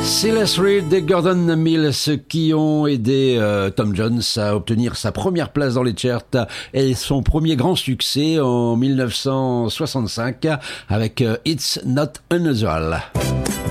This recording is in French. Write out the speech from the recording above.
Silas Reed et Gordon Mills qui ont aidé Tom Jones à obtenir sa première place dans les charts et son premier grand succès en 1965 avec It's Not Unusual.